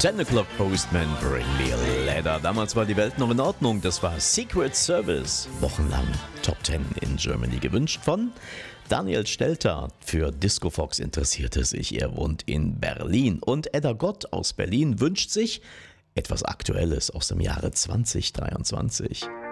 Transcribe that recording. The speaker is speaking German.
10 O'Clock Postman, bring me a letter. Damals war die Welt noch in Ordnung. Das war Secret Service. Wochenlang Top 10 in Germany gewünscht von Daniel Stelter. Für Disco Fox interessiert es sich. Er wohnt in Berlin. Und Edda Gott aus Berlin wünscht sich etwas Aktuelles aus dem Jahre 2023.